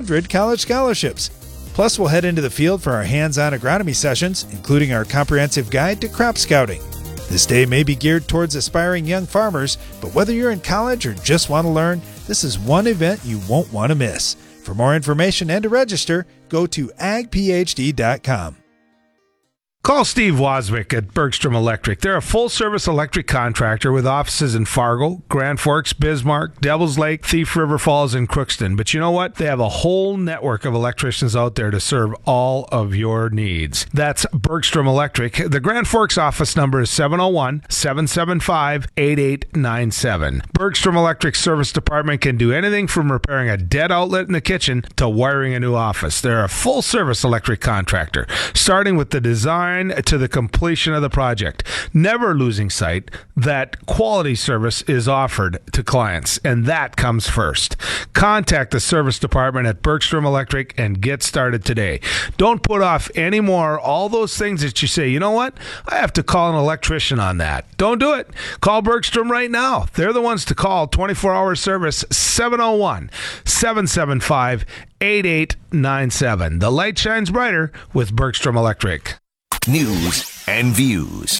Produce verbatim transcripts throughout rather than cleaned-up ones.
hundred college scholarships. Plus, we'll head into the field for our hands-on agronomy sessions, including our comprehensive guide to crop scouting. This day may be geared towards aspiring young farmers, but whether you're in college or just want to learn, this is one event you won't want to miss. For more information and to register, go to ag p h d dot com. Call Steve Waswick at Bergstrom Electric. They're a full-service electric contractor with offices in Fargo, Grand Forks, Bismarck, Devils Lake, Thief River Falls, and Crookston. But you know what? They have a whole network of electricians out there to serve all of your needs. That's Bergstrom Electric. The Grand Forks office number is seven oh one, seven seven five, eight eight nine seven. Bergstrom Electric Service Department can do anything from repairing a dead outlet in the kitchen to wiring a new office. They're a full-service electric contractor, starting with the design to the completion of the project, never losing sight that quality service is offered to clients, and that comes first. Contact the service department at Bergstrom Electric and get started today. Don't put off any more all those things that you say, you know what, I have to call an electrician on that. Don't do it. Call Bergstrom right now. They're the ones to call. twenty-four hour service, seven oh one, seven seven five, eight eight nine seven. The light shines brighter with Bergstrom Electric. News and views.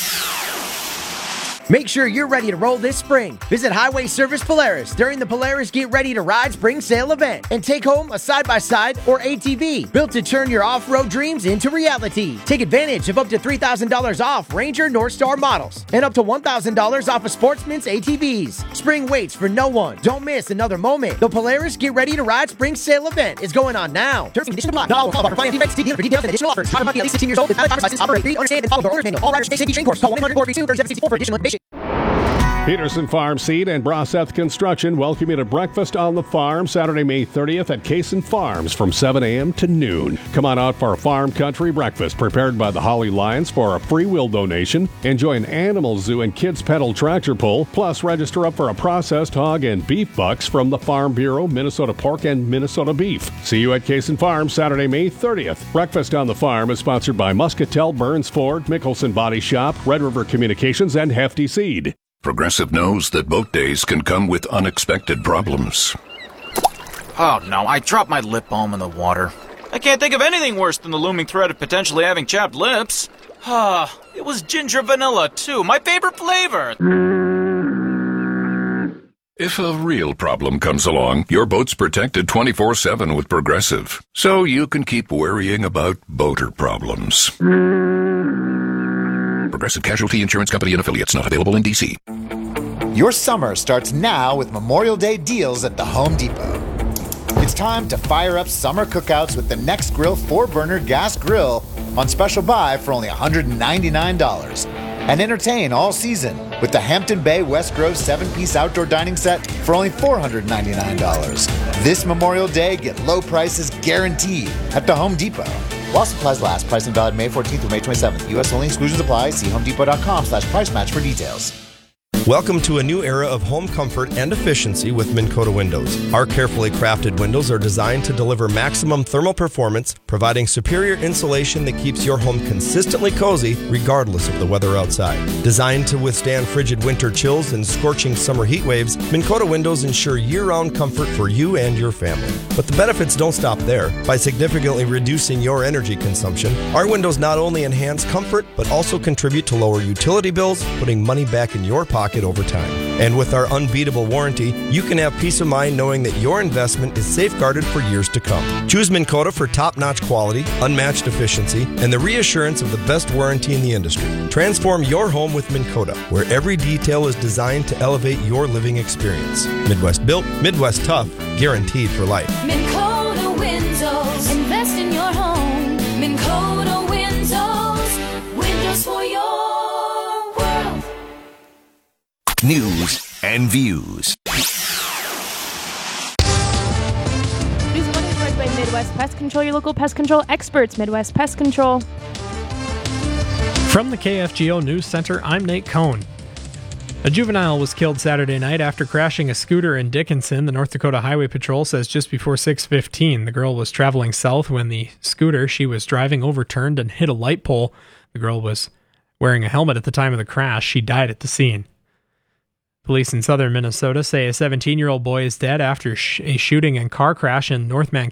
Make sure you're ready to roll this spring. Visit Highway Service Polaris during the Polaris Get Ready to Ride Spring Sale event and take home a side-by-side or A T V built to turn your off-road dreams into reality. Take advantage of up to three thousand dollars off Ranger Northstar models and up to one thousand dollars off of Sportsman's A T Vs. Spring waits for no one. Don't miss another moment. The Polaris Get Ready to Ride Spring Sale event is going on now. Terms and conditions apply. Not all call for finance defects. See dealer for details and additional offers. How about at least sixteen years old with valid driver's license. Operate, read, understand, and follow the owner's manual. All riders stay safety train course. Call one eight hundred four three two three seven six four for additional information. Peterson Farm Seed and Braseth Construction welcome you to Breakfast on the Farm Saturday, May thirtieth at Kaysen Farms from seven a.m. to noon. Come on out for a farm country breakfast prepared by the Holly Lions for a free will donation. Enjoy an animal zoo and kids pedal tractor pull. Plus, register up for a processed hog and beef bucks from the Farm Bureau, Minnesota Pork, and Minnesota Beef. See you at Kaysen Farms Saturday, May thirtieth. Breakfast on the Farm is sponsored by Muscatel, Burns Ford, Mickelson Body Shop, Red River Communications, and Hefty Seed. Progressive knows that boat days can come with unexpected problems. Oh no, I dropped my lip balm in the water. I can't think of anything worse than the looming threat of potentially having chapped lips. Ah, it was ginger vanilla too, my favorite flavor. If a real problem comes along, your boat's protected twenty-four seven with Progressive, so you can keep worrying about boater problems. Progressive Casualty Insurance Company and Affiliates, not available in D C. Your summer starts now with Memorial Day deals at the Home Depot. It's time to fire up summer cookouts with the Nextgrill four burner gas grill on special buy for only one hundred ninety-nine dollars. And entertain all season with the Hampton Bay West Grove seven piece outdoor dining set for only four hundred ninety-nine dollars. This Memorial Day, get low prices guaranteed at the Home Depot. While supplies last, price and valid May fourteenth through May twenty-seventh. U S only, exclusions apply. See homedepot.com slash price match for details. Welcome to a new era of home comfort and efficiency with Minn Kota Windows. Our carefully crafted windows are designed to deliver maximum thermal performance, providing superior insulation that keeps your home consistently cozy regardless of the weather outside. Designed to withstand frigid winter chills and scorching summer heat waves, Minn Kota Windows ensure year-round comfort for you and your family. But the benefits don't stop there. By significantly reducing your energy consumption, our windows not only enhance comfort, but also contribute to lower utility bills, putting money back in your pocket over time. And with our unbeatable warranty, you can have peace of mind knowing that your investment is safeguarded for years to come. Choose Minn Kota for top-notch quality, unmatched efficiency, and the reassurance of the best warranty in the industry. Transform your home with Minn Kota, where every detail is designed to elevate your living experience. Midwest built, Midwest tough, guaranteed for life. Minn Kota Windows. Invest in your home. Minn Kota Windows. Windows for your world. News and views. News and weather brought by Midwest Pest Control, your local pest control experts. Midwest Pest Control. From the K F G O News Center, I'm Nate Cohn. A juvenile was killed Saturday night after crashing a scooter in Dickinson. The North Dakota Highway Patrol says just before six fifteen, the girl was traveling south when the scooter she was driving overturned and hit a light pole. The girl was wearing a helmet at the time of the crash. She died at the scene. Police in southern Minnesota say a seventeen-year-old boy is dead after sh- a shooting and car crash in North Mankato.